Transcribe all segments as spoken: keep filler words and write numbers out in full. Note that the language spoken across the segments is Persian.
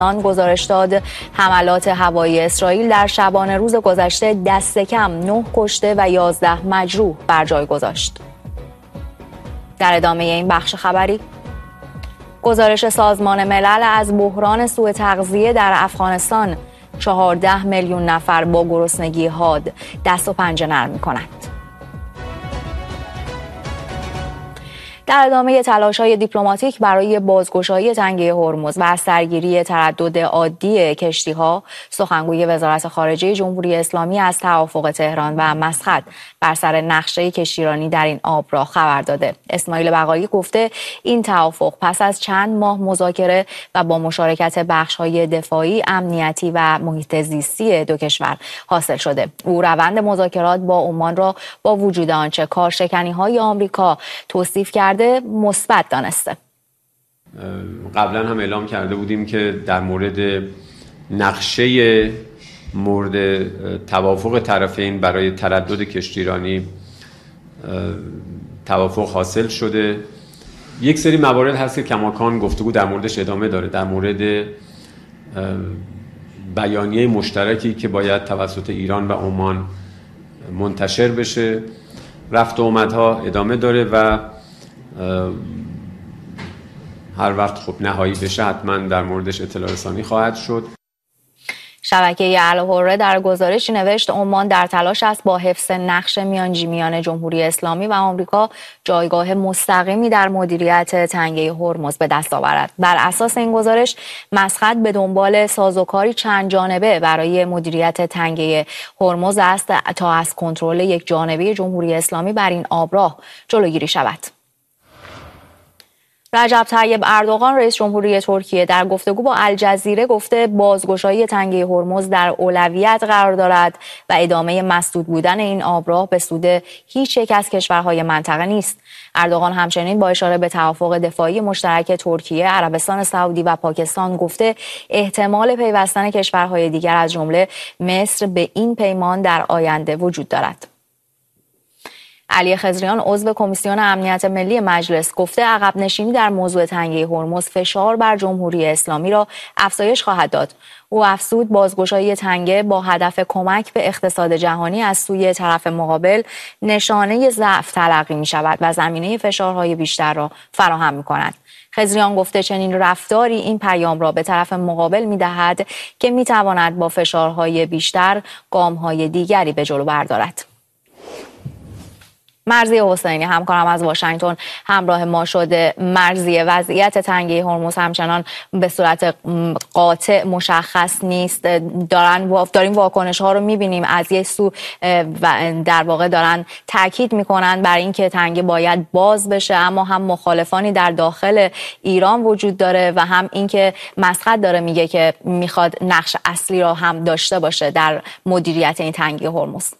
آن گزارش داد حملات هوایی اسرائیل در شبانه روز گذشته دست کم نه کشته و یازده مجروح بر جای گذاشت. در ادامه این بخش خبری، گزارش سازمان ملل از بحران سوء تغذیه در افغانستان، چهارده میلیون نفر با گرسنگی حاد دست و پنجه نرم می‌کنند. در ادامه تلاش‌های دیپلماتیک برای بازگشایی تنگه هرمز و از سرگیری تردد عادی کشتی‌ها، سخنگوی وزارت خارجه جمهوری اسلامی از توافق تهران و مسقط بر سر نقشه کشتیرانی در این آب را خبر داده. اسماعیل بقایی گفته این توافق پس از چند ماه مذاکره و با مشارکت بخش‌های دفاعی، امنیتی و محیط زیستی دو کشور حاصل شده. او روند مذاکرات با عمان را با وجود آنچه کارشکنی‌های آمریکا توصیف کرده مثبت دانسته. قبلا هم اعلام کرده بودیم که در مورد نقشه مورد توافق طرفین برای تردد کشتیرانی توافق حاصل شده. یک سری موارد هست که کماکان گفتگو در موردش ادامه داره، در مورد بیانیه مشترکی که باید توسط ایران و عمان منتشر بشه. رفت و آمدها ادامه داره و هر وقت خب نهایی بشه حتما در موردش اطلاع رسانی خواهد شد. شبکه الحره در گزارشی نوشت عمان در تلاش است با حفظ نقش میانجیمیان جمهوری اسلامی و آمریکا جایگاه مستقیمی در مدیریت تنگه هرمز به دست آورد. بر اساس این گزارش مسقط به دنبال سازوکاری چند جانبه برای مدیریت تنگه هرمز است تا از کنترل یک جانبه جمهوری اسلامی بر این آبراه جلوگیری شود. رجب طیب اردوغان رئیس جمهوری ترکیه در گفتگو با الجزیره گفته بازگشایی تنگه هرمز در اولویت قرار دارد و ادامه مسدود بودن این آبراه به سود هیچ یک از کشورهای منطقه نیست. اردوغان همچنین با اشاره به توافق دفاعی مشترک ترکیه، عربستان سعودی و پاکستان گفته احتمال پیوستن کشورهای دیگر از جمله مصر به این پیمان در آینده وجود دارد. علی خضریان عضو کمیسیون امنیت ملی مجلس گفته عقب نشینی در موضوع تنگه هرمز فشار بر جمهوری اسلامی را افزایش خواهد داد. او افزود بازگشایی تنگه با هدف کمک به اقتصاد جهانی از سوی طرف مقابل نشانه ضعف تلقی می شود و زمینه فشارهای بیشتر را فراهم می کند. خضریان گفته چنین رفتاری این پیام را به طرف مقابل می دهد که می تواند با فشارهای بیشتر گامهای دیگری به جلو بردارد. مرضیه حسینی همکارم از واشنگتن همراه ما شده. مرضیه، وضعیت تنگه هرمز همچنان به صورت قاطع مشخص نیست. دارن داریم واکنش ها رو میبینیم از یک سو و در واقع دارن تاکید میکنن بر اینکه تنگه باید باز بشه، اما هم مخالفانی در داخل ایران وجود داره و هم اینکه مسقط داره میگه که میخواد نقش اصلی را هم داشته باشه در مدیریت این تنگه هرمز.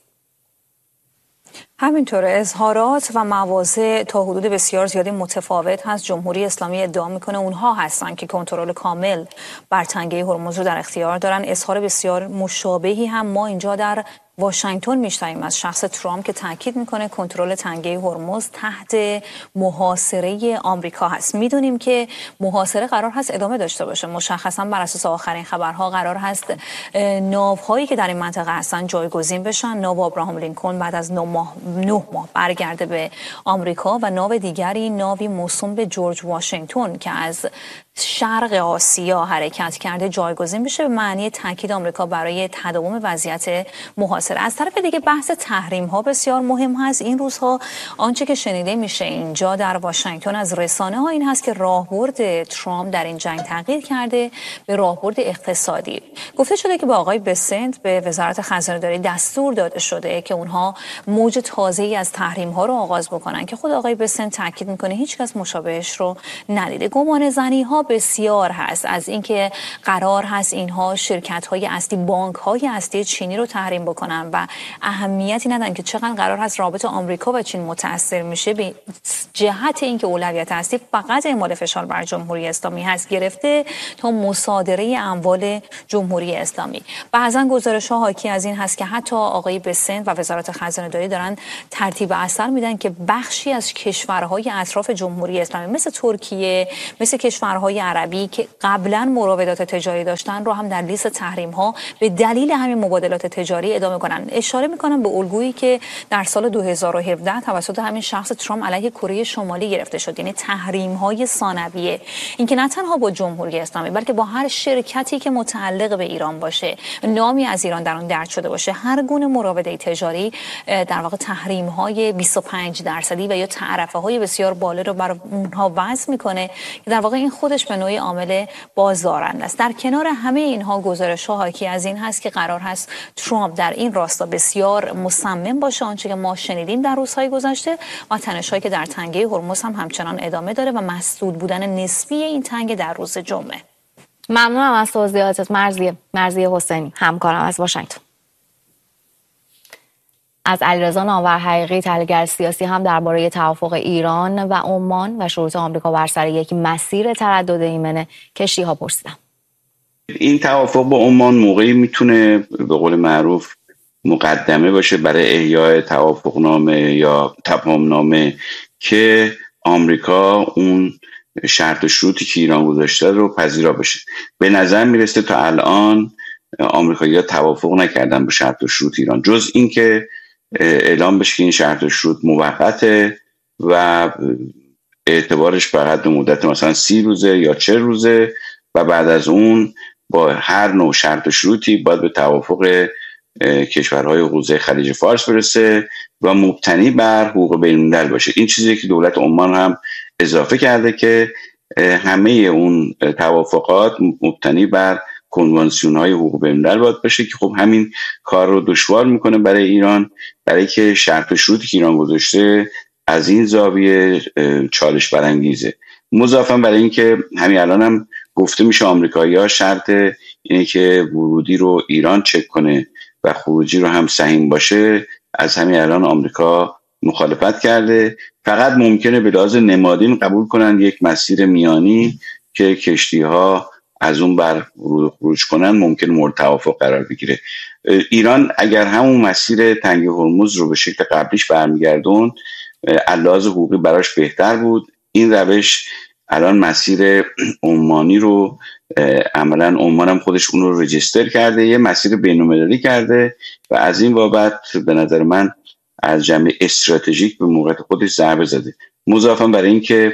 همینطور اظهارات و مواضع تا حدود بسیار زیادی متفاوت هست. جمهوری اسلامی ادعا میکنه اونها هستن که کنترل کامل بر تنگه هرمز رو در اختیار دارن. اظهار بسیار مشابهی هم ما اینجا در واشنگتن میشنویم از شخص ترامپ که تاکید میکنه کنترل تنگه هرمز تحت محاصره آمریکا هست. میدونیم که محاصره قرار هست ادامه داشته باشه. مشخصا بر اساس آخرین خبرها قرار هست ناوهایی که در این منطقه هستن جایگزین بشن. ناو ابراهام لینکلن بعد از نه ماه نه ماه برگرده به آمریکا و ناو دیگری ناوی موسوم به جورج واشنگتن که از شرق آسیا حرکت کرده جایگزین بشه، به معنی تاکید آمریکا برای تداوم وضعیت محاصره. از طرف دیگه بحث تحریم ها بسیار مهم هست. این روزها آنچه که شنیده میشه اینجا در واشنگتن از رسانه ها این هست که راهبرد ترامپ در این جنگ تغییر کرده به راهبرد اقتصادی. گفته شده که با آقای بسنت به وزارت خزانه داری دستور داده شده که اونها موج تازه‌ای از تحریم ها رو آغاز بکنن که خود آقای بسنت تاکید میکنه هیچ کس مشابهش رو ندیده. گمان زنی ها بسیار هست از اینکه قرار هست اینها شرکت‌های اصلی، بانک‌های اصلی چینی رو تحریم بکنن و اهمیتی ندن که چقدر قرار هست رابطه آمریکا و چین متاثر میشه، به جهت اینکه اولویت اصلی فقط اعمال فشار بر جمهوری اسلامی هست گرفته تا مصادره اموال جمهوری اسلامی. بعضا گزارش‌ها حاکی از این هست که حتی آقای بسنت و وزارت خزانه داری دارن ترتیب اثر میدن که بخشی از کشورهای اطراف جمهوری اسلامی مثل ترکیه، مثل کشورهای کشورهای عربی که قبلا مراودات تجاری داشتن رو هم در لیست تحریم ها به دلیل همین مبادلات تجاری ادامه کنن. اشاره میکنم به الگویی که در سال دو هزار و هفده توسط همین شخص ترامپ علیه کره شمالی گرفته شد، یعنی تحریم های ثانویه. اینکه نه تنها با جمهوری اسلامی بلکه با هر شرکتی که متعلق به ایران باشه، نامی از ایران در اون درج شده باشه، هر گونه مراوده تجاری در واقع تحریم های بیست و پنج درصدی و یا تعرفه های بسیار بالا رو برای اونها وضع میکنه که در واقع این خودش به نوعی عامل بازدارنده است. در کنار همه اینها گزارش ها حاکی از این هست که قرار هست ترامپ در این راستا بسیار مصمم باشه، آنچه که ما شنیدیم در روزهای گذشته، و تنش‌هایی که در تنگه هرمز هم همچنان ادامه داره و مسدود بودن نسبی این تنگه در روز جمعه. ممنونم از توضیحاتت مرضیه مرضیه حسینی، همکارم از واشنگتن. از علیرضا نامور حقیقی تحلیلگر سیاسی هم درباره توافق ایران و عمان و شروط آمریکا بر سر یک مسیر تردد ایمن کشتی‌ها پرسیدم. این توافق با عمان موقعی میتونه به قول معروف مقدمه باشه برای احیای توافقنامه یا تفاهمنامه که آمریکا اون شرط و شروطی که ایران گذاشته رو پذیرا بشه. به نظر میرسه تا الان آمریکایی‌ها توافق نکردن به شرط و شروط ایران، جز اینکه اعلام بشه که این شرط و شروط موقته و اعتبارش فقط به مدت مثلا سی روزه یا چه روزه و بعد از اون با هر نوع شرط و شروطی باید به توافق کشورهای حوزه خلیج فارس برسه و مبتنی بر حقوق بین‌الملل باشه. این چیزی که دولت عمان هم اضافه کرده که همه اون توافقات مبتنی بر کنوانسیون های حقوق بین‌الملل باید باشه که خب همین کار رو دشوار میکنه برای ایران، برای که شرط و شروطی که ایران گذاشته از این زاویه چالش برانگیزه. مضافاً برای اینکه همین الان هم گفته میشه آمریکایی‌ها شرط اینه که ورودی رو ایران چک کنه و خروجی رو هم سهیم باشه، از همین الان آمریکا مخالفت کرده. فقط ممکنه به لحاظ نمادین قبول کنن یک مسیر میانی که کشتی‌ها از اون بر ورود خروج کنن، ممکن مورد توافق قرار بگیره. ایران اگر همون مسیر تنگه هرمز رو به شکل قبلیش برمیگردون، لحاظ حقوقی براش بهتر بود. این روش الان مسیر عمانی رو عملاً عمان هم خودش اون رو رجیستر کرده، یه مسیر بین‌المللی کرده و از این بابت به نظر من از جنبه استراتژیک به موقعیت خودش ضربه زده. مضافاً برای اینکه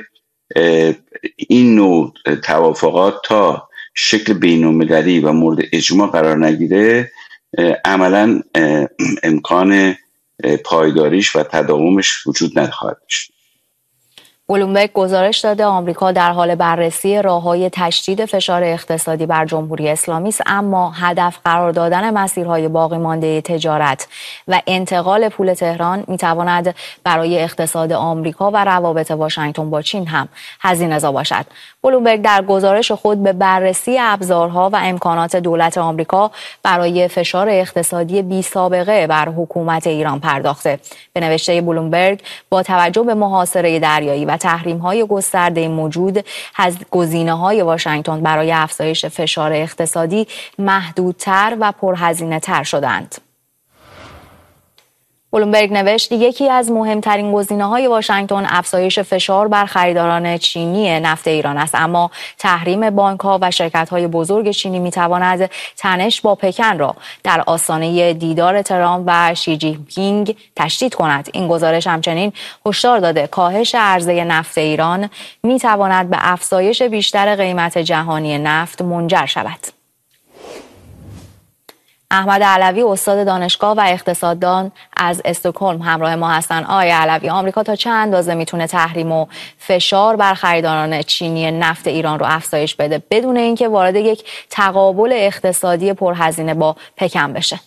این نوع توافقات تا شکل بین‌المللی و مورد اجماع قرار نگیره، عملاً امکان پایداریش و تداومش وجود نخواهد داشت. بلومبرگ گزارش داده آمریکا در حال بررسی راه‌های تشدید فشار اقتصادی بر جمهوری اسلامی است، اما هدف قرار دادن مسیرهای باقی مانده تجارت و انتقال پول تهران می‌تواند برای اقتصاد آمریکا و روابط واشنگتن با چین هم هزینه‌زا باشد. بلومبرگ در گزارش خود به بررسی ابزارها و امکانات دولت آمریکا برای فشار اقتصادی بی‌سابقه بر حکومت ایران پرداخته. به نوشته بلومبرگ با توجه به محاصره دریایی و تحریم‌های گسترده موجود، از گزینه‌های واشنگتن برای افزایش فشار اقتصادی محدودتر و پرهزینه‌تر شدند. بلومبرگ نوشت یکی از مهمترین گزینه‌های واشنگتن افزایش فشار بر خریداران چینی نفت ایران است، اما تحریم بانک‌ها و شرکت‌های بزرگ چینی می‌تواند تنش با پکن را در آستانه دیدار ترامپ و شی جین پینگ تشدید کند. این گزارش همچنین هشدار داده کاهش عرضه نفت ایران می‌تواند به افزایش بیشتر قیمت جهانی نفت منجر شود. احمد علوی استاد دانشگاه و اقتصاددان از استکهلم همراه ما هستن. آقای علوی، آمریکا تا چه اندازه میتونه تحریم و فشار بر خریداران چینی نفت ایران رو افزایش بده بدون اینکه وارد یک تقابل اقتصادی پرهزینه با پکن بشه؟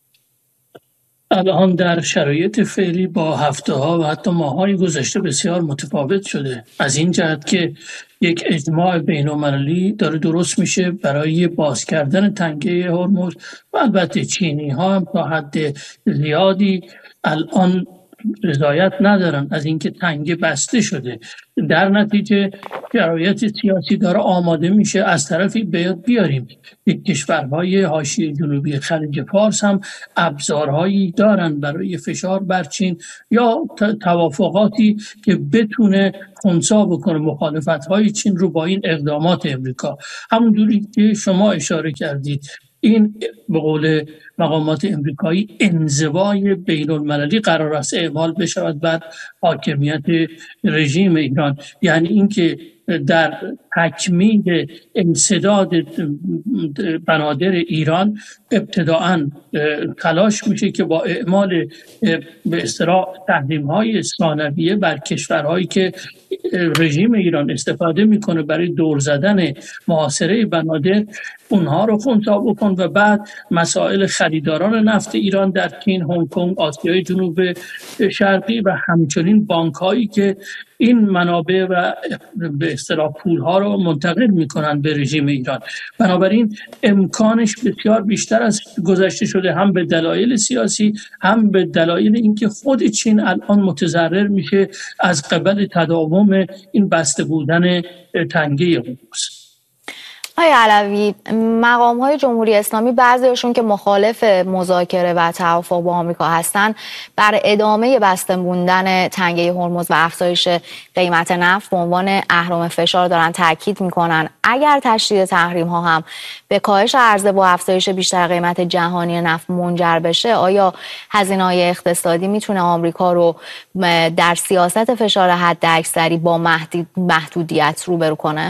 الان در شرایط فعلی با هفته ها و حتی ماه‌های گذشته بسیار متفاوت شده، از این جهت که یک اجماع بین‌المللی داره درست میشه برای باز کردن تنگه هرمز و البته چینی ها هم تا حد زیادی الان رضایت ندارن از اینکه تنگه بسته شده. در نتیجه شرایط سیاسی داره آماده میشه. از طرفی بیاد بیاریم یک کشورهای حاشیه جنوبی خلیج فارس هم ابزارهایی دارن برای فشار بر چین یا توافقاتی که بتونه خنثی بکنه مخالفت‌های چین رو با این اقدامات امریکا. همونجوری که شما اشاره کردید این به قول مقامات امریکایی انزوای بین المللی قرار است اعمال بشود بر حاکمیت رژیم ایران، یعنی اینکه در تکمیل انسداد بنادر ایران ابتداعاً تلاش میشه که با اعمال به اصطلاح تحریم‌های ثانویه بر کشورهایی که رژیم ایران استفاده میکنه برای دور زدن محاصره بنادر اونها رو خنثی بکن و بعد مسائل خریداران نفت ایران در چین، هنگ کنگ، آسیای جنوب شرقی و همچنین بانک‌هایی که این منابع و به اصطلاح پول‌ها رو منتقل میکنن به رژیم ایران. بنابراین امکانش بسیار بیشتر از گذشته شده، هم به دلایل سیاسی هم به دلایل اینکه خود چین الان متضرر میشه از قبل تداوم این بسته بودن تنگه هرمز. آقای علوی، مقام های جمهوری اسلامی بعضیشون که مخالف مذاکره و توافق با آمریکا هستن بر ادامه بسته موندن تنگه هرمز و افزایش قیمت نفت به عنوان اهرم فشار دارن تاکید میکنن. اگر تشدید تحریم ها هم به کاهش عرضه با افزایش بیشتر قیمت جهانی نفت منجر بشه، آیا هزینه‌های اقتصادی میتونه آمریکا رو در سیاست فشار حداکثری با محدودیت روبرو کنه؟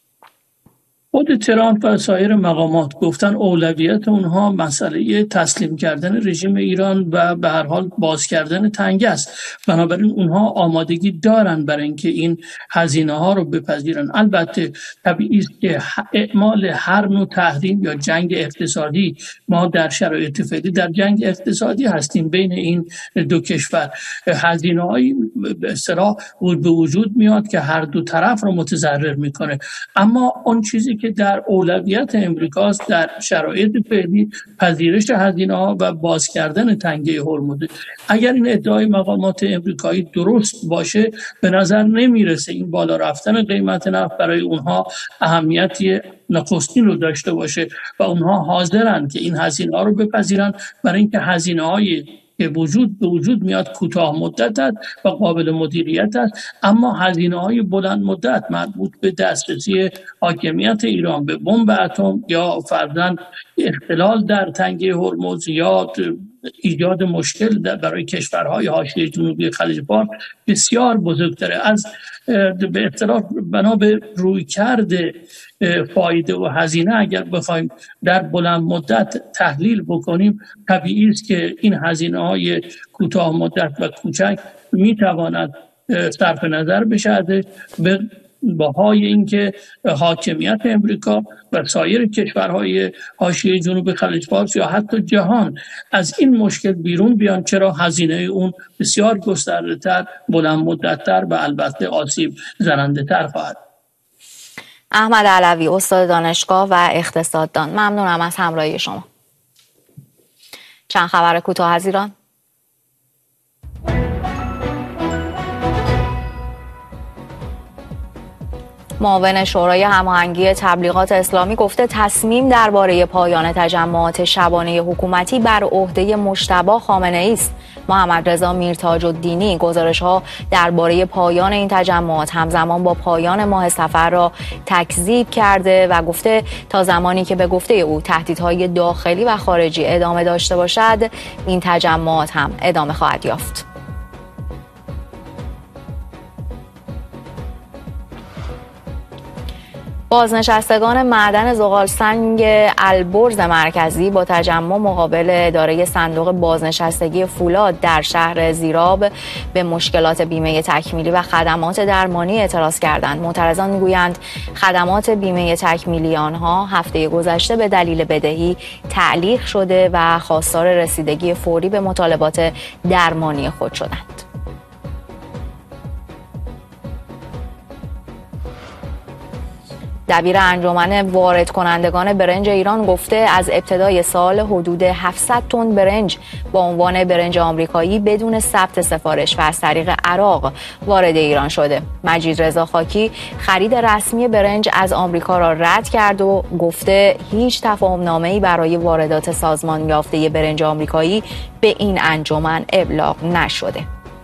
خود ترامپ و سایر مقامات گفتن اولویت اونها مسئله تسلیم کردن رژیم ایران و به هر حال باز کردن تنگه است. بنابراین اونها آمادگی دارن برای اینکه این هزینه ها رو بپذیرن. البته طبیعی است که اعمال هر نوع تحریم یا جنگ اقتصادی، ما در شرایط فعلی در جنگ اقتصادی هستیم بین این دو کشور، هزینه هایی به اصطلاح به وجود میاد که هر دو طرف رو متضرر میکنه. اما اون چیزی که در اولویت امریکاست در شرایط فعلی پذیرش هزینه‌ها و باز کردن تنگه هرمز. اگر این ادعای مقامات امریکایی درست باشه، به نظر نمیرسه این بالا رفتن قیمت نفت برای اونها اهمیتی نخستین رو داشته باشه و اونها حاضرن که این هزینه‌ها رو بپذیرن، برای اینکه هزینه‌های که وجود به وجود میاد کوتاه مدت است و قابل مدیریت است، اما هزینه‌های بلند مدت مربوط به دسترسی حاکمیت ایران به بمب اتم یا فرضاً اختلال در تنگه هرمز یا ایجاد مشکل برای کشورهای حاشیه جنوبی خلیج فارس بسیار بزرگتره. از به اصطلاح بنا به رویکرد فایده و هزینه اگر بخوایم در بلند مدت تحلیل بکنیم، طبیعی است که این هزینه‌های کوتاه مدت و کوچک میتواند صرف نظر بشه به بهای اینکه حاکمیت امریکا و سایر کشورهای حاشیه جنوب خلیج فارس یا حتی جهان از این مشکل بیرون بیان، چرا هزینه اون بسیار گسترده‌تر، بلند مدت‌تر و البته آسیب زننده‌تر خواهد. احمد علوی، استاد دانشگاه و اقتصاددان، ممنونم از همراهی شما. چند خبر کوتاه از ایران. معاون شورای هماهنگی تبلیغات اسلامی گفته تصمیم درباره پایان تجمعات شبانه حکومتی بر عهده مجتبی خامنه‌ای است. محمد رضا میرتاج الدینی گزارش‌ها درباره پایان این تجمعات همزمان با پایان ماه صفر را تکذیب کرده و گفته تا زمانی که به گفته او تهدیدهای داخلی و خارجی ادامه داشته باشد، این تجمعات هم ادامه خواهد یافت. بازنشستگان معدن زغالسنگ البرز مرکزی با تجمع مقابل اداره صندوق بازنشستگی فولاد در شهر زیراب به مشکلات بیمه تکمیلی و خدمات درمانی اعتراض کردند. معترضان میگویند خدمات بیمه تکمیلی آنها هفته گذشته به دلیل بدهی تعلیق شده و خواستار رسیدگی فوری به مطالبات درمانی خود شدند. دبیر انجمن وارد کنندگان برنج ایران گفته از ابتدای سال حدود هفتصد تن برنج با عنوان برنج آمریکایی بدون ثبت سفارش و از طریق عراق وارد ایران شده. مجید رضا خاکی خرید رسمی برنج از آمریکا را رد کرد و گفته هیچ تفاهم‌نامه‌ای برای واردات سازمان یافته برنج آمریکایی به این انجمن ابلاغ نشده.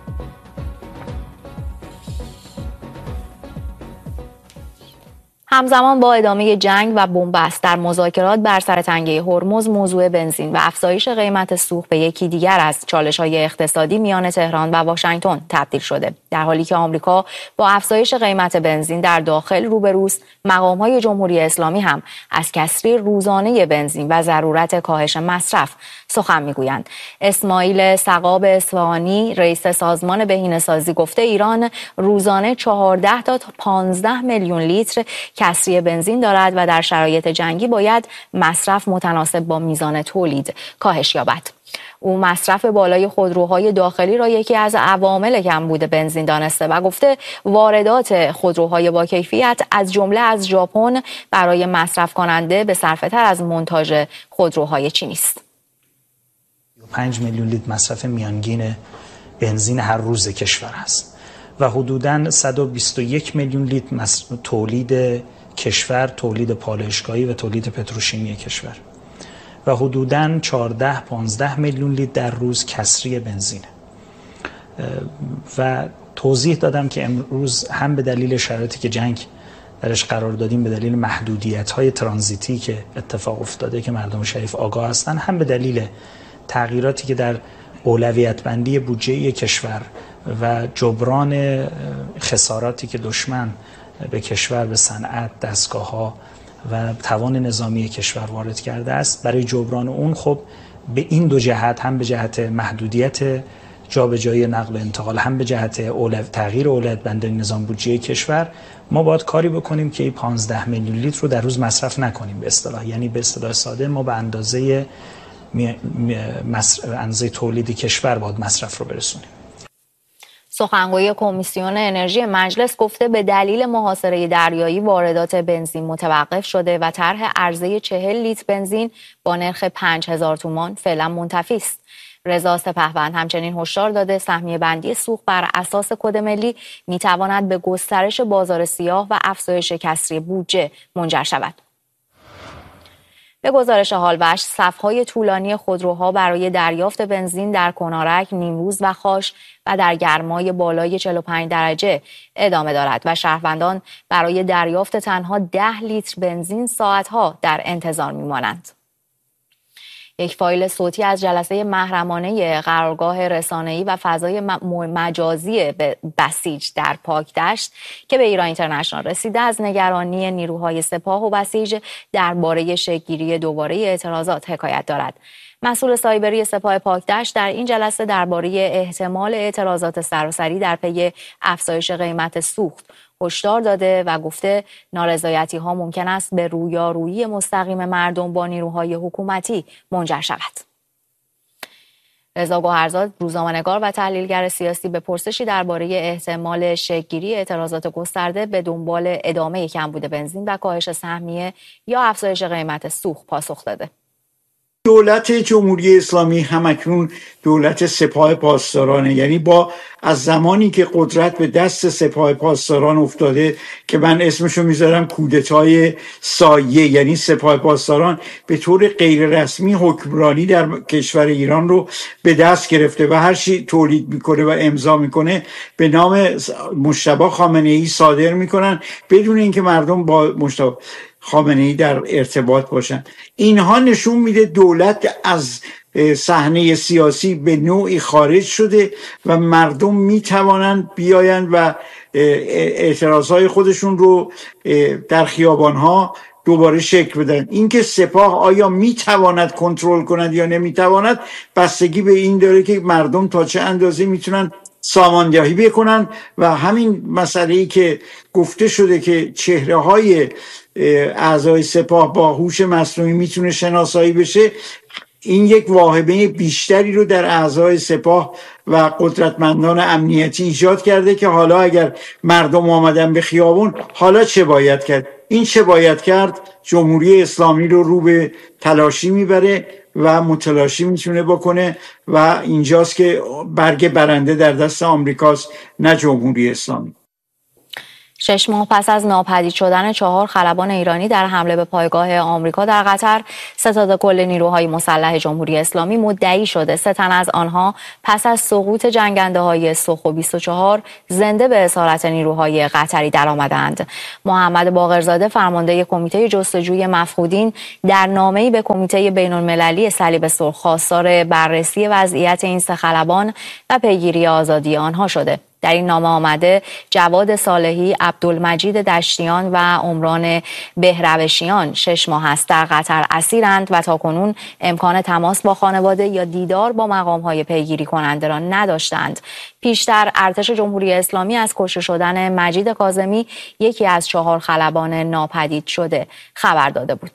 همزمان با ادامه جنگ و بنبست در مذاکرات بر سر تنگه هرمز، موضوع بنزین و افزایش قیمت سوخت به یکی دیگر از چالش‌های اقتصادی میان تهران و واشنگتن تبدیل شده. در حالی که آمریکا با افزایش قیمت بنزین در داخل روبروست، مقام‌های جمهوری اسلامی هم از کسری روزانه بنزین و ضرورت کاهش مصرف سخن میگویند. اسماعیل سقاب اصفهانی رئیس سازمان بهینه‌سازی گفته ایران روزانه چهارده تا پانزده میلیون لیتر کسری بنزین دارد و در شرایط جنگی باید مصرف متناسب با میزان تولید کاهش یابد. او مصرف بالای خودروهای داخلی را یکی از عوامل کمبود بنزین دانسته و گفته واردات خودروهای با کیفیت از جمله از ژاپن برای مصرف کننده به صرفه تر از مونتاژ خودروهای چینی است. پنج میلیون لیتر مصرف میانگین بنزین هر روز کشور است و حدوداً صد و بیست و یک میلیون لیتر تولید کشور، تولید پالایشگاهی و تولید پتروشیمی کشور و حدوداً چهارده پانزده میلیون لیتر در روز کسری بنزینه. و توضیح دادم که امروز هم به دلیل شرایطی که جنگ درش قرار دادیم، به دلیل محدودیت‌های ترانزیتی که اتفاق افتاده که مردم شریف آگاه هستن، هم به دلیل تغییراتی که در اولویت بندی بودجه کشور و جبران خساراتی که دشمن به کشور، به صنعت، دستگاه‌ها و توان نظامی کشور وارد کرده است، برای جبران اون خب به این دو جهت، هم به جهت محدودیت جابجایی نقل و انتقال، هم به جهت اولو... تغییر اولویت بندی نظام بودجه کشور، ما باید کاری بکنیم که پانزده میلیون لیتر رو در روز مصرف نکنیم به اصطلاح. یعنی به اصطلاح ساده ما به اندازه می... می... مصر... اندازه تولید کشور باید مصرف رو برسونیم. سخنگوی کمیسیون انرژی مجلس گفته به دلیل محاصره دریایی واردات بنزین متوقف شده و طرح عرضه چهل لیتر بنزین با نرخ پنج هزار تومان فعلا منتفی است. رضا سپهبند همچنین هشدار داده سهمیه بندی سوخت بر اساس کد ملی میتواند به گسترش بازار سیاه و افزایش کسری بودجه منجر شود. به گزارش حالوش، صف‌های طولانی خودروها برای دریافت بنزین در کنارک، نیمروز و خاش و در گرمای بالای چهل و پنج درجه ادامه دارد و شهروندان برای دریافت تنها ده لیتر بنزین ساعتها در انتظار می‌مانند. یک فایل صوتی از جلسه محرمانه قرارگاه رسانه‌ای و فضای مجازی بسیج در پاکدشت که به ایران اینترنشنال رسیده از نگرانی نیروهای سپاه و بسیج درباره شکل‌گیری دوباره اعتراضات حکایت دارد. مسئول سایبری سپاه پاکدشت در این جلسه درباره احتمال اعتراضات سراسری در پی افزایش قیمت سوخت هشدار داده و گفته نارضایتی ها ممکن است به رویارویی مستقیم مردم با نیروهای حکومتی منجر شود. رضا گوهرزاد، روزنامه‌نگار و تحلیلگر سیاسی، به پرسشی درباره احتمال شکل‌گیری اعتراضات گسترده به دنبال ادامه کمبود بنزین و کاهش سهمیه یا افزایش قیمت سوخت پاسخ داده. دولت جمهوری اسلامی همکنون دولت سپاه پاسدارانه، یعنی با از زمانی که قدرت به دست سپاه پاسداران افتاده که من اسمشو میذارم کودتای سایه، یعنی سپاه پاسداران به طور غیر رسمی حکمرانی در کشور ایران رو به دست گرفته و هر چی تولید میکنه و امضا میکنه به نام مجتبی خامنه‌ای صادر میکنن بدون اینکه مردم با مجتبی خامنه‌ای در ارتباط باشن. اینها نشون میده دولت از صحنه سیاسی به نوعی خارج شده و مردم میتوانند بیایند و اعتراضهای خودشون رو در خیابانها دوباره شکل بدن. اینکه سپاه آیا میتواند کنترل کند یا نمیتواند بستگی به این داره که مردم تا چه اندازه میتونن ساماندهی بکنن و همین مسئله‌ای که گفته شده که چهره های اعضای سپاه با هوش مصنوعی میتونه شناسایی بشه، این یک واهمه بیشتری رو در اعضای سپاه و قدرتمندان امنیتی ایجاد کرده که حالا اگر مردم آمدن به خیابون حالا چه باید کرد؟ این چه باید کرد جمهوری اسلامی رو رو به تلاشی میبره و متلاشی میتونه بکنه و اینجاست که برگ برنده در دست آمریکاست نه جمهوری اسلامی. شش ماه پس از ناپدید شدن چهار خلبان ایرانی در حمله به پایگاه آمریکا در قطر، ستاد کل نیروهای مسلح جمهوری اسلامی مدعی شده سه تن از آنها پس از سقوط جنگنده های سوخو بیست و چهار زنده به اسارت نیروهای قطری درآمدند. محمد باقرزاده فرمانده کمیته جستجوی مفقودین در نامه‌ای به کمیته بین‌المللی صلیب سرخ خواستار بررسی وضعیت این سه خلبان و پیگیری آزادی آنها شده. در این نامه آمده جواد صالحی، عبدالمجید دشتیان و عمران بهروشیان شش ماه است در قطر اسیرند و تاکنون امکان تماس با خانواده یا دیدار با مقام‌های پیگیری کننده را نداشتند. پیشتر ارتش جمهوری اسلامی از کشته شدن مجید کاظمی، یکی از چهار خلبان ناپدید شده، خبر داده بود.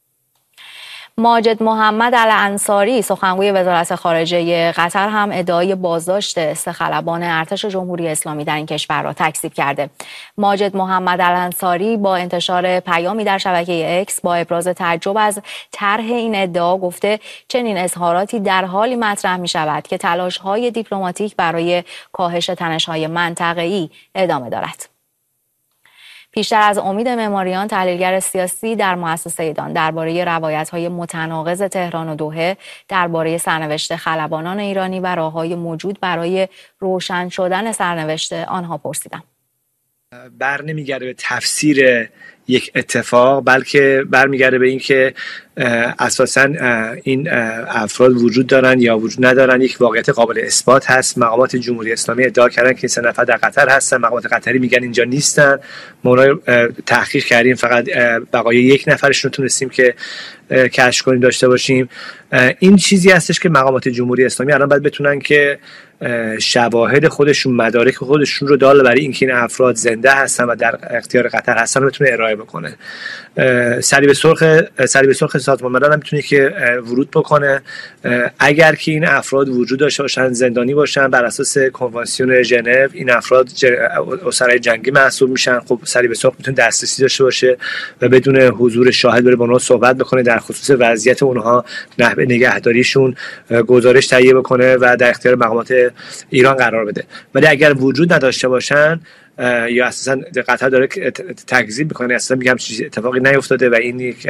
ماجد محمد الانصاری سخنگوی وزارت خارجه قطر هم ادعای بازداشت سه خلبان ارتش جمهوری اسلامی در این کشور را تکذیب کرده. ماجد محمد الانصاری با انتشار پیامی در شبکه اکس با ابراز تعجب از طرح این ادعا گفته چنین اظهاراتی در حالی مطرح می شود که تلاش‌های دیپلماتیک برای کاهش تنش‌های منطقه‌ای ادامه دارد. پیشتر از امید معماریان، تحلیلگر سیاسی در مؤسسه ایدان، درباره روایت‌های متناقض تهران و دوحه درباره سرنوشت خلبانان ایرانی و راه‌های موجود برای روشن شدن سرنوشت آنها پرسیدم. بر نمیگرده به تفسیر یک اتفاق، بلکه برمیگرده به این که اساساً این افراد وجود دارن یا وجود ندارن، یک واقعیت قابل اثبات هست. مقامات جمهوری اسلامی ادعا کردن که سه نفر در قطر هستن، مقامات قطری میگن اینجا نیستن. ما تحقیق کردیم، فقط بقای یک نفرشون رو تونستیم که کشف کنیم داشته باشیم. این چیزی هستش که مقامات جمهوری اسلامی الان باید بتونن که شواهد خودشون، مدارک خودشون رو دال برای اینکه این افراد زنده هستن و در اختیار قطر هستن بتونه ارائه بکنه. صلیب سرخ صلیب سرخ سازمان ملل هم میتونه که ورود بکنه اگر که این افراد وجود داشته باشن، زندانی باشن. بر اساس کنوانسیون ژنو این افراد اسرای جنگی محسوب میشن. خب صلیب سرخ میتونه دسترسی داشته باشه و بدون حضور شاهد بره با اونها صحبت بکنه، در خصوص وضعیت اونها، نحوه نگهداریشون گزارش تهیه بکنه و در اختیار مقامات ایران قرار بده. ولی اگر وجود نداشته باشن یا اساسا قطر داره تکذیب میکنه، اصلا میگم چیزی اتفاقی نیفتاده و این یک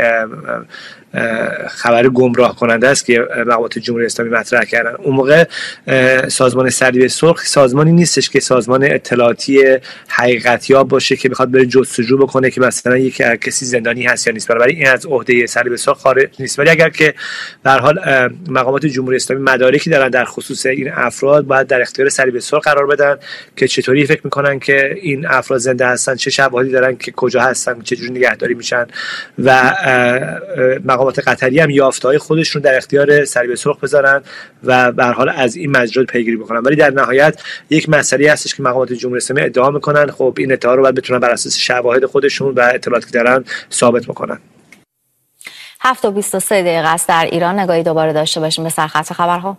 خبر گمراه کننده است که مقامات جمهوری اسلامی مطرح کردن. اون موقع سازمان صلیب سرخ سازمانی نیستش که سازمان اطلاعاتی حقیقتیاب باشه که بخواد بره جستجو بکنه که مثلا یک کسی زندانی هست یا نیست. برای این از عهده صلیب سرخ خارج نیست. ولی اگر که به هر حال مقامات جمهوری اسلامی مدارکی دارن در خصوص این افراد، باید در اختیار صلیب سرخ قرار بدن که چطوری فکر میکنن که این افراد زنده هستن، چه شواهدی دارن که کجا هستن، چه جوری نگهداری میشن و مقامات قطری هم یافته‌های خودشون در اختیار صلیب سرخ بذارن و به هر حال از این مجرد پیگیری بکنن. ولی در نهایت یک مسئله هستش که مقامات جمهوری اسلامی ادعا میکنن، خب این ادعا رو باید بتونن بر اساس شواهد خودشون و اطلاعاتی که دارن ثابت بکنن. هفت و بیست و سه دقیقه است در ایران. نگاهی دوباره داشته باشیم به سرخط خبرها.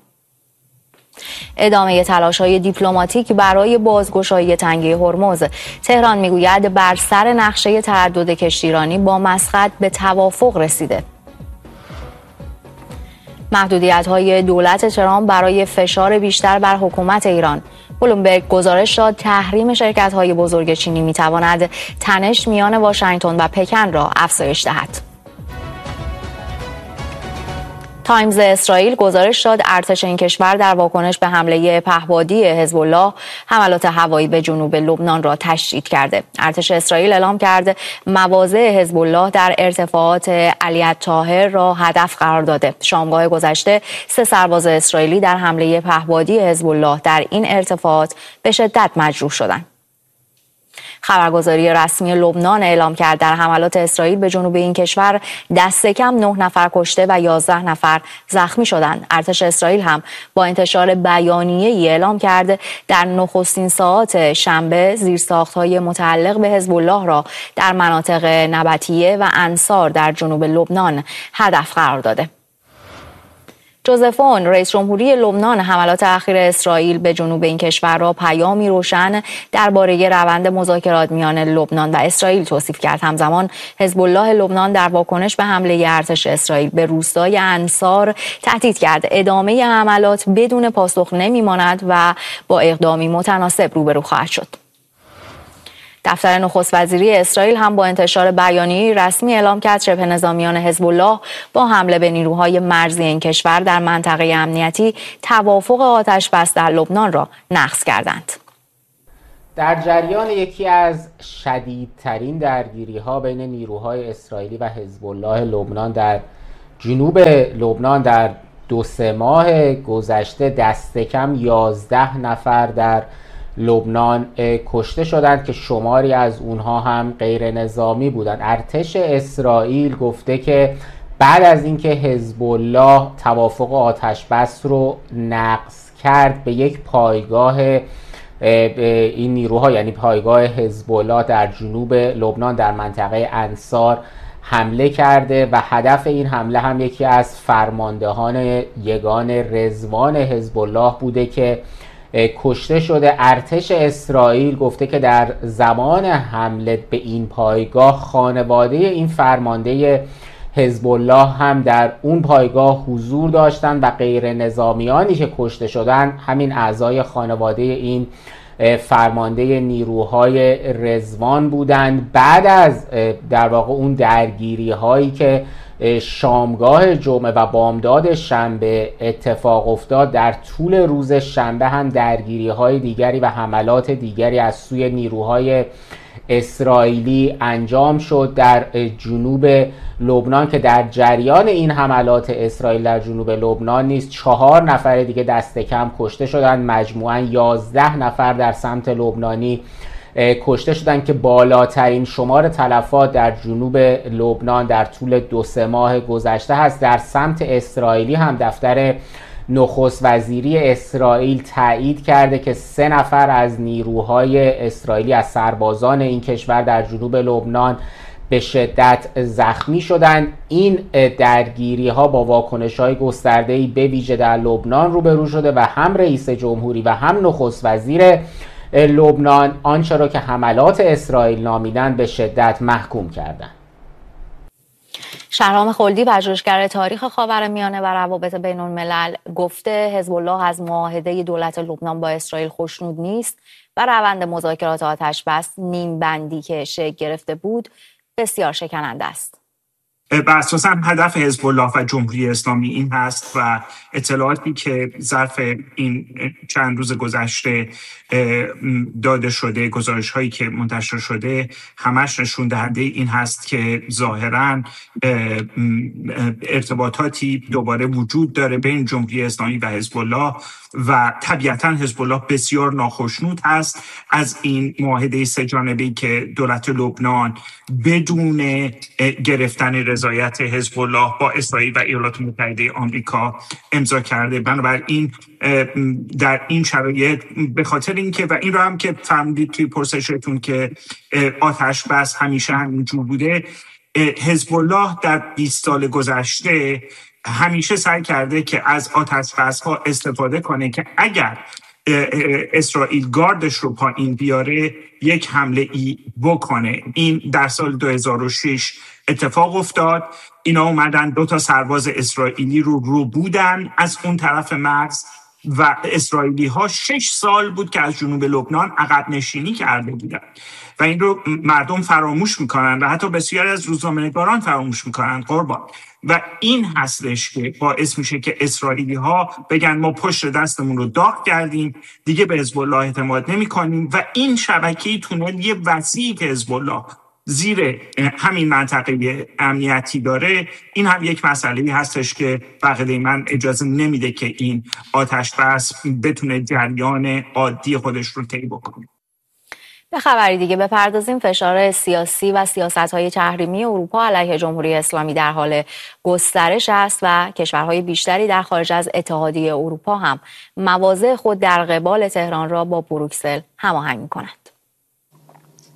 ادامه تلاش‌های دیپلماتیک برای بازگشایی تنگه هرمز. تهران میگوید بر سر نقشه تردد کشتیرانی با مسقط به توافق رسیده. محدودیت‌های دولت ترامپ برای فشار بیشتر بر حکومت ایران. بلومبرگ گزارش داد تحریم شرکت‌های بزرگ چینی می‌تواند تنش میان واشنگتن و پکن را افزایش دهد. تایمز اسرائیل گزارش داد ارتش این کشور در واکنش به حمله پهپادی حزب الله حملات هوایی به جنوب لبنان را تشدید کرده. ارتش اسرائیل اعلام کرد مواضع حزب الله در ارتفاعات علی الطاهر را هدف قرار داده. شامگاه گذشته سه سرباز اسرائیلی در حمله پهپادی حزب الله در این ارتفاعات به شدت مجروح شدند. خبرگزاری رسمی لبنان اعلام کرد در حملات اسرائیل به جنوب این کشور دست کم نه نفر کشته و یازده نفر زخمی شدند. ارتش اسرائیل هم با انتشار بیانیه‌ای اعلام کرد در نخستین ساعات شنبه زیرساخت‌های متعلق به حزب الله را در مناطق نبطیه و انصار در جنوب لبنان هدف قرار داده. جوزفون رئیس جمهوری لبنان حملات اخیر اسرائیل به جنوب این کشور را پیامی روشن درباره روند مذاکرات میان لبنان و اسرائیل توصیف کرد. همزمان حزب الله لبنان در واکنش به حمله ارتش اسرائیل به روستای انصار تهدید کرد ادامه حملات بدون پاسخ نمیماند و با اقدامی متناسب روبرو خواهد شد. دفتر نخست وزیری اسرائیل هم با انتشار بیانیه‌ای رسمی اعلام کرد شبه نظامیان حزب الله با حمله به نیروهای مرزی این کشور در منطقه امنیتی توافق آتش‌بس در لبنان را نقض کردند. در جریان یکی از شدیدترین درگیری‌ها بین نیروهای اسرائیلی و حزب الله لبنان در جنوب لبنان در دو سه ماه گذشته دست کم یازده نفر در لبنان کشته شدند که شماری از اونها هم غیر نظامی بودند. ارتش اسرائیل گفته که بعد از اینکه حزب الله توافق آتش بس رو نقض کرد به یک پایگاه این نیروها یعنی پایگاه حزب الله در جنوب لبنان در منطقه انصار حمله کرده و هدف این حمله هم یکی از فرماندهان یگان رضوان حزب الله بوده که کشته شده. ارتش اسرائیل گفته که در زمان حمله به این پایگاه خانواده این فرمانده حزب الله هم در اون پایگاه حضور داشتند و غیر نظامیانی که کشته شدند همین اعضای خانواده این فرمانده نیروهای رضوان بودند. بعد از در واقع اون درگیری هایی که شامگاه جمعه و بامداد شنبه اتفاق افتاد در طول روز شنبه هم درگیری های دیگری و حملات دیگری از سوی نیروهای اسرائیلی انجام شد در جنوب لبنان که در جریان این حملات اسرائیل در جنوب لبنان نیز چهار نفر دیگه دست کم کشته شدند. مجموعاً یازده نفر در سمت لبنانی کشته شدند که بالاترین شمار تلفات در جنوب لبنان در طول دو سه ماه گذشته هست. در سمت اسرائیلی هم دفتر نخست وزیری اسرائیل تایید کرده که سه نفر از نیروهای اسرائیلی از سربازان این کشور در جنوب لبنان به شدت زخمی شدند. این درگیری ها با واکنش های گسترده‌ای به ویژه در لبنان روبرو شده و هم رئیس جمهوری و هم نخست وزیر لبنان آنچه را که حملات اسرائیل نامیدند به شدت محکوم کردند. شهرام خلدی پژوهشگر تاریخ خاورمیانه و روابط بین الملل گفته حزب الله از معاهده دولت لبنان با اسرائیل خوشنود نیست و روند مذاکرات آتش بس نیم بندی که شکل گرفته بود بسیار شکننده است. بر اساس هدف حزب الله و جمهوری اسلامی این هست و اطلاعاتی که ظرف این چند روز گذشته داده شده، گزارش هایی که منتشر شده همش نشون دهنده این هست که ظاهراً ارتباطاتی دوباره وجود داره بین جمهوری اسلامی و حزب الله و طبیعتاً حزب الله بسیار ناخشنود هست از این معاهده سه جانبه‌ای که دولت لبنان بدون گرفتن رضایت حزب الله با اسرائیل و ایالات متحده آمریکا امضا کرده. بنابراین در این شرایط به خاطر اینکه و این رو هم که فهمیدید توی پرسشتون که آتش بس همیشه همینجور بوده، حزب الله در بیست سال گذشته همیشه سعی کرده که از آتش بس ها استفاده کنه که اگر اسرائیل گاردش رو پایین بیاره یک حمله ای بکنه. این در سال دو هزار و شش اتفاق افتاد. اینا اومدن دو تا سرباز اسرائیلی رو رو بودن از اون طرف مرز و اسرائیلی ها شش سال بود که از جنوب لبنان عقب نشینی کرده بودن و این رو مردم فراموش میکنن و حتی بسیاری از روزنامه‌نگاران فراموش میکنن قربان. و این هستش که باعث میشه که اسرائیلی ها بگن ما پشت دستمون رو داغ کردیم، دیگه به حزب الله اعتماد نمی کنیم و این شبکه تونل یه وسیعی که حزب الله زیر همین منطقه امنیتی داره، این هم یک مسئله هستش که بقیده من اجازه نمیده که این آتش بس بتونه جریان عادی خودش رو طی بکنه. به خبری دیگه بپردازیم. فشار سیاسی و سیاست‌های تحریمی اروپا علیه جمهوری اسلامی در حال گسترش است و کشورهای بیشتری در خارج از اتحادیه اروپا هم مواضع خود در قبال تهران را با بروکسل هماهنگ می‌کنند.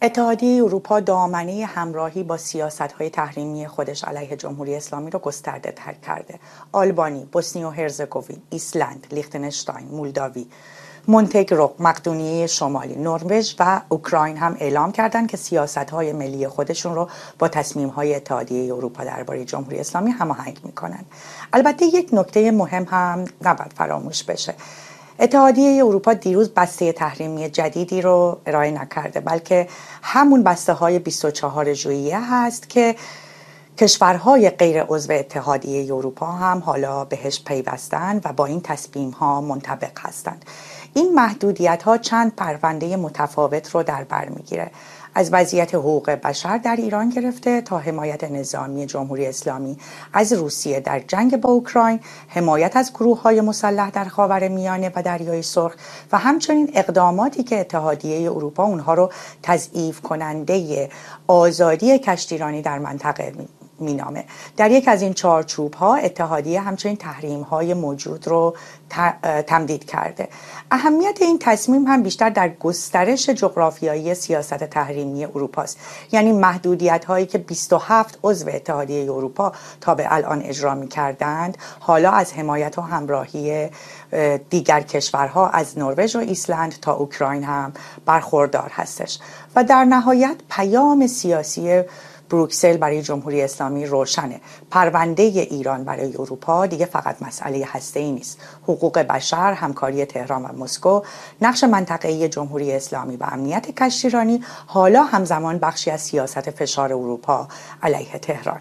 اتحادیه اروپا دامنه همراهی با سیاست‌های تحریمی خودش علیه جمهوری اسلامی رو گسترده تر کرده. آلبانی، بوسنی و هرزگوین، ایسلند، لیختنشتاین، مولداوی، مونتگرو، مقدونیه شمالی، نروژ و اوکراین هم اعلام کردند که سیاست‌های ملی خودشون رو با تصمیم‌های اتحادیه اروپا درباره جمهوری اسلامی هماهنگ می‌کنند. البته یک نکته مهم هم نباید فراموش بشه. اتحادیه اروپا دیروز بسته تحریمی جدیدی رو ارائه نکرده، بلکه همون بسته های بیست و چهار ژوئیه هست که کشورهای غیر عضو اتحادیه اروپا هم حالا بهش پیوستن و با این تصمیم ها منطبق هستند. این محدودیت ها چند پرونده متفاوت رو در بر میگیره، از وضعیت حقوق بشر در ایران گرفته تا حمایت نظامی جمهوری اسلامی از روسیه در جنگ با اوکراین، حمایت از گروه‌های مسلح در خاورمیانه و دریای سرخ و همچنین اقداماتی که اتحادیه اروپا اونها رو تضعیف کننده آزادی کشتیرانی در منطقه مینامه. در یک از این چارچوب ها اتحادیه همچنین تحریم های موجود رو تمدید کرده. اهمیت این تصمیم هم بیشتر در گسترش جغرافیایی سیاست تحریمی اروپا است. یعنی محدودیت هایی که بیست و هفت عضو اتحادیه اروپا تا به الان اجرا می کردند حالا از حمایت و همراهی دیگر کشورها از نروژ و ایسلند تا اوکراین هم برخوردار هستش. و در نهایت پیام سیاسی بروکسل برای جمهوری اسلامی روشنه. پرونده ایران برای اروپا دیگه فقط مسئله هسته‌ای نیست. حقوق بشر، همکاری تهران و مسکو، نقش منطقه‌ای جمهوری اسلامی و امنیت کشتیرانی حالا همزمان بخشی از سیاست فشار اروپا علیه تهران.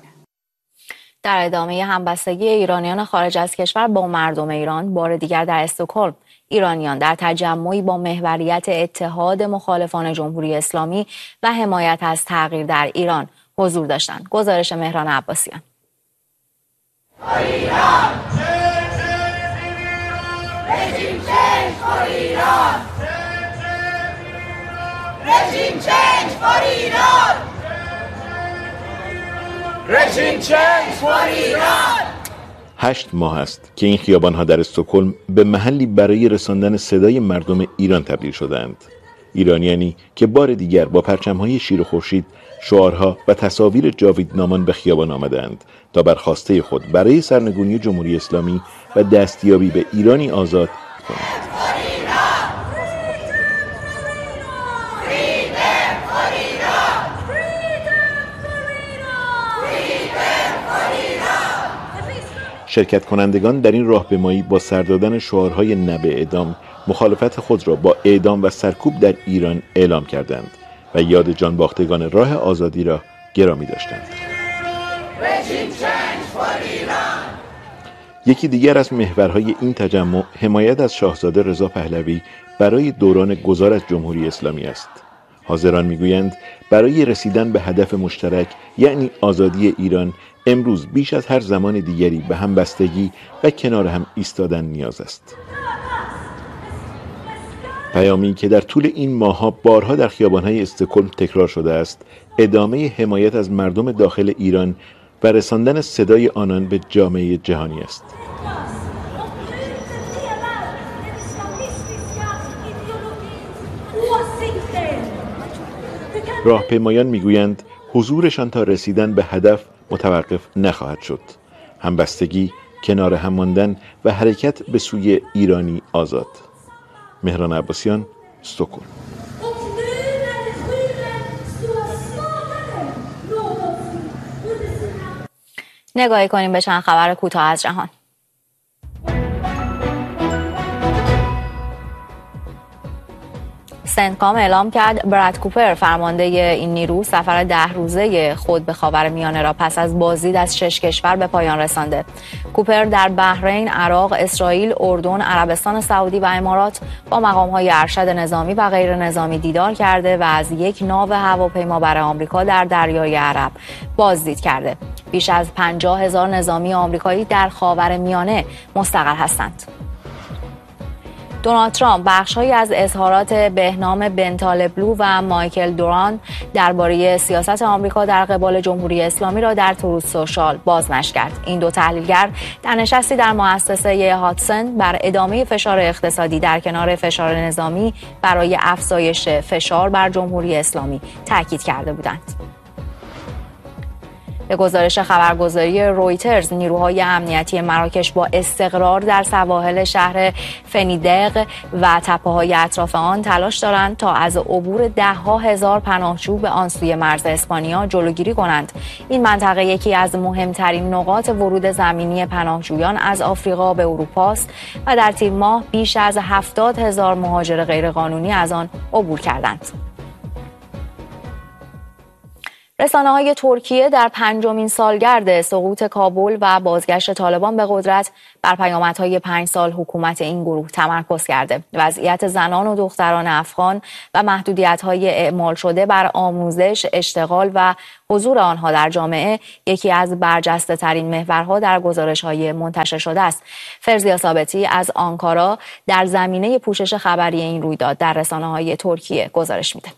در ادامه همبستگی ایرانیان خارج از کشور با مردم ایران، بار دیگر در استکهلم ایرانیان در تجمعی با محوریت اتحاد مخالفان جمهوری اسلامی و حمایت از تغییر در ایران حضور داشتند. گزارش مهران عباسیان. هشت ماه است که این خیابان‌ها در استکهلم به محلی برای رساندن صدای مردم ایران تبدیل شدند. ایرانیانی که بار دیگر با پرچم‌های شیر و خورشید، شعارها و تصاویر جاویدنامان به خیابان آمدند تا بر خواسته خود برای سرنگونی جمهوری اسلامی و دستیابی به ایرانی آزاد کنند. شرکت کنندگان در این راهپیمایی با سر دادن شعارهای نه به اعدام مخالفت خود را با اعدام و سرکوب در ایران اعلام کردند و یاد جانباختگان راه آزادی را گرامی داشتند. یکی دیگر از محورهای این تجمع حمایت از شاهزاده رضا پهلوی برای دوران گذار از جمهوری اسلامی است. حاضران میگویند برای رسیدن به هدف مشترک یعنی آزادی ایران امروز بیش از هر زمان دیگری به همبستگی و کنار هم ایستادن نیاز است. پیامی که در طول این ماه‌ها بارها در خیابان‌های استکهلم تکرار شده است، ادامه حمایت از مردم داخل ایران و رساندن صدای آنان به جامعه جهانی است. راهپیمایان میگویند حضورشان تا رسیدن به هدف متوقف نخواهد شد. همبستگی، کنار هم ماندن و حرکت به سوی ایرانی آزاد. مهران عباسیان، استکهلم. نگاهی کنیم به چند خبر کوتاه از جهان. سنتکام اعلام کرد براد کوپر فرمانده این نیرو سفر ده روزه خود به خاورمیانه را پس از بازدید از شش کشور به پایان رسانده. کوپر در بحرین، عراق، اسرائیل، اردن، عربستان سعودی و امارات با مقام‌های ارشد نظامی و غیر نظامی دیدار کرده و از یک ناو هواپیما برای آمریکا در دریای عرب بازدید کرده. بیش از پنجاه هزار نظامی آمریکایی در خاورمیانه مستقر هستند. دونالد ترامپ بخش‌هایی از اظهارات بهنام بنتالبلو و مایکل دوران درباره سیاست آمریکا در قبال جمهوری اسلامی را در تروث سوشال بازنشر کرد. این دو تحلیلگر در نشستی در مؤسسه هاتسون بر ادامه فشار اقتصادی در کنار فشار نظامی برای افزایش فشار بر جمهوری اسلامی تاکید کرده بودند. به گزارش خبرگزاری رویترز، نیروهای امنیتی مراکش با استقرار در سواحل شهر فنیدق و تپه‌های اطراف آن تلاش دارند تا از عبور ده‌ها هزار پناهجو به آن سوی مرز اسپانیا جلوگیری کنند. این منطقه یکی از مهمترین نقاط ورود زمینی پناهجویان از آفریقا به اروپا است و در تیر ماه بیش از هفتاد هزار مهاجر غیرقانونی از آن عبور کردند. رسانه‌های ترکیه در پنجمین سالگرد سقوط کابل و بازگشت طالبان به قدرت بر پیامدهای پنج سال حکومت این گروه تمرکز کرده. وضعیت زنان و دختران افغان و محدودیت‌های اعمال شده بر آموزش، اشتغال و حضور آنها در جامعه یکی از برجسته‌ترین محورها در گزارش‌های منتشر شده است. فرزیا ثابتی از آنکارا در زمینه پوشش خبری این رویداد در رسانه‌های ترکیه گزارش می‌دهد.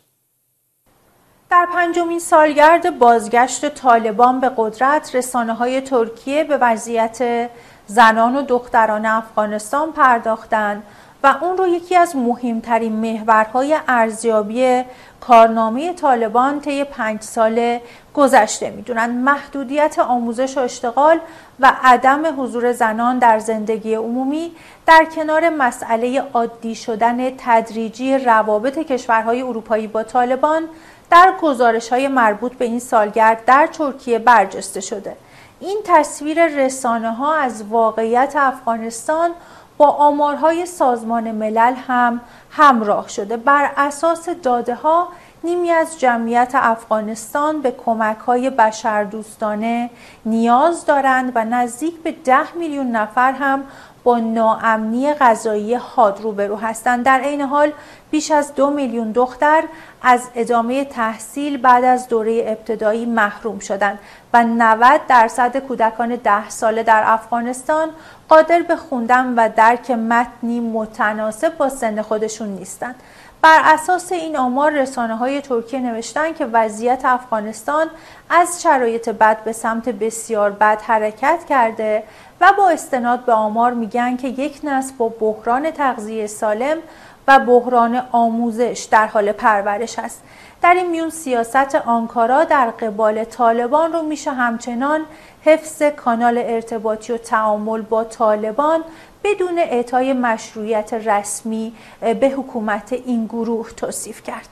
در پنجمین سالگرد بازگشت طالبان به قدرت، رسانه‌های ترکیه به وضعیت زنان و دختران افغانستان پرداختند و اون رو یکی از مهمترین محورهای ارزیابی کارنامه طالبان طی پنج سال گذشته می‌دونن. محدودیت آموزش و اشتغال و عدم حضور زنان در زندگی عمومی در کنار مسئله عادی شدن تدریجی روابط کشورهای اروپایی با طالبان در گزارش‌های مربوط به این سالگرد در ترکیه برجسته شده. این تصویر رسانه‌ها از واقعیت افغانستان با آمارهای سازمان ملل هم همراه شده. بر اساس داده‌ها نیمی از جمعیت افغانستان به کمک‌های بشردوستانه نیاز دارند و نزدیک به ده میلیون نفر هم با ناامنی غذایی حاد روبرو هستند. در عین حال بیش از دو میلیون دختر از ادامه تحصیل بعد از دوره ابتدایی محروم شدند و نود درصد کودکان ده ساله در افغانستان قادر به خوندن و درک متنی متناسب با سن خودشون نیستند. بر اساس این آمار رسانه‌های ترکیه نوشتن که وضعیت افغانستان از شرایط بد به سمت بسیار بد حرکت کرده و با استناد به آمار میگن که یک نسل با بحران تغذیه سالم و بحران آموزش در حال پرورش است. در این میون سیاست آنکارا در قبال طالبان رو میشه همچنان حفظ کانال ارتباطی و تعامل با طالبان بدون اعطای مشروعیت رسمی به حکومت این گروه توصیف کرد.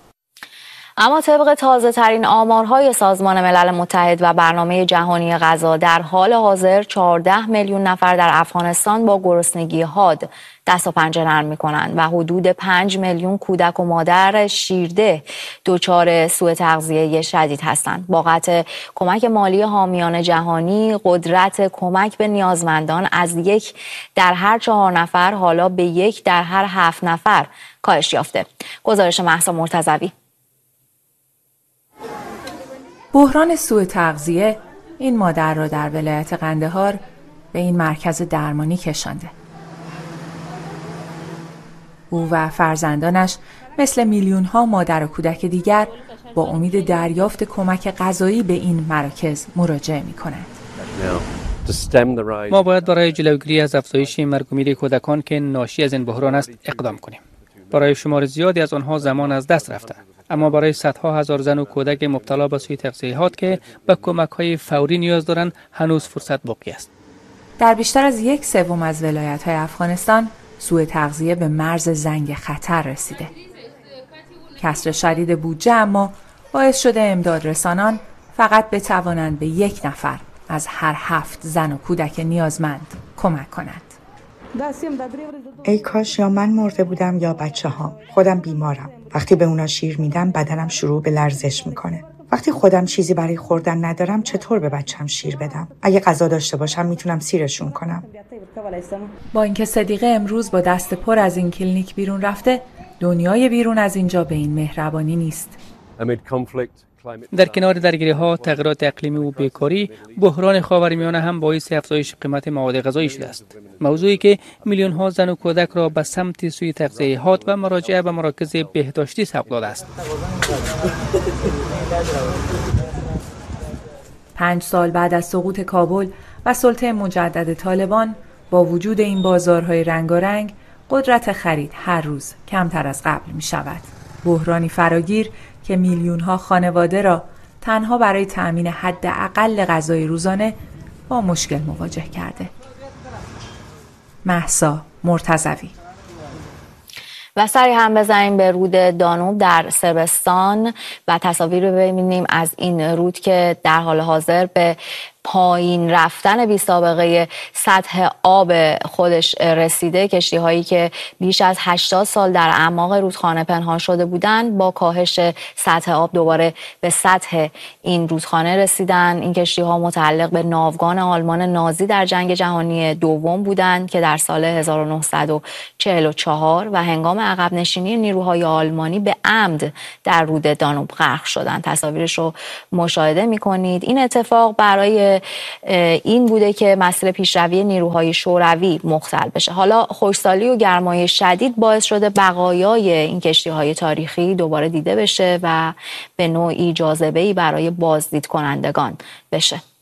اما طبق تازه ترین آمارهای سازمان ملل متحد و برنامه جهانی غذا در حال حاضر چهارده میلیون نفر در افغانستان با گرسنگی حاد دست و پنجه نرم می‌کنند و حدود پنج میلیون کودک و مادر شیرده دچار سوء تغذیه شدید هستند. با قطع کمک مالی حامیان جهانی، قدرت کمک به نیازمندان از یک در هر چهار نفر حالا به یک در هر هفت نفر کاهش یافته. گزارش مهسا مرتضوی. بحران سوء تغذیه این مادر را در ولایت قندهار به این مرکز درمانی کشانده. او و فرزندانش مثل میلیون ها مادر و کودک دیگر با امید دریافت کمک غذایی به این مراکز مراجعه می کنند. ما باید برای جلوگیری از افزایش مرگ و میر کودکان که ناشی از این بحران است اقدام کنیم. برای شمار زیادی از آنها زمان از دست رفته، اما برای صدها هزار زن و کودک مبتلا به سوء تغذیه حاد که به کمک‌های فوری نیاز دارند هنوز فرصت باقی است. در بیشتر از یک سوم از ولایت‌های افغانستان سوء تغذیه به مرز زنگ خطر رسیده. کسر شدید بودجه اما باعث شده امداد رسانان فقط بتوانند به یک نفر از هر هفت زن و کودک نیازمند کمک کنند. ای کاش یا من مرده بودم یا بچه ها. خودم بیمارم. وقتی به اونا شیر میدم بدنم شروع به لرزش میکنه. وقتی خودم چیزی برای خوردن ندارم چطور به بچم شیر بدم؟ اگه غذا داشته باشم میتونم سیرشون کنم. با اینکه صدیقه امروز با دست پر از این کلینیک بیرون رفته، دنیای بیرون از اینجا به این مهربانی نیست. در کنار درگیری ها، تغییرات اقلیمی و بیکاری، بحران خاورمیانه هم باعث افزایش قیمت مواد غذایی شده است. موضوعی که میلیون ها زن و کودک را به سمت سوی تغذیه‌ات و مراجعه به مراکز بهداشتی سوق داده است. پنج سال بعد از سقوط کابل و سلطه مجدد طالبان، با وجود این بازارهای رنگارنگ، قدرت خرید هر روز کمتر از قبل می شود. بحرانی فراگیر که میلیون ها خانواده را تنها برای تأمین حداقل غذای روزانه با مشکل مواجه کرده. مهسا مرتضوی. و سری هم بزنیم به رود دانوب در صربستان و تصاویر رو ببینیم از این رود که در حال حاضر به پایین رفتن بی سابقه سطح آب خودش رسیده. کشتی هایی که بیش از هشتاد سال در اعماق رودخانه پنهان شده بودند با کاهش سطح آب دوباره به سطح این رودخانه رسیدن. این کشتی ها متعلق به ناوگان آلمان نازی در جنگ جهانی دوم بودند که در سال هزار و نهصد و چهل و چهار و هنگام عقب نشینی نیروهای آلمانی به عمد در رود دانوب غرق شدند. تصاویرش رو مشاهده می‌کنید. این اتفاق برای این بوده که مسیر پیشروی نیروهای شوروی مختل بشه. حالا خشکسالی و گرمای شدید باعث شده بقایای این کشتی‌های تاریخی دوباره دیده بشه و به نوعی جاذبه‌ای برای بازدید کنندگان بشه.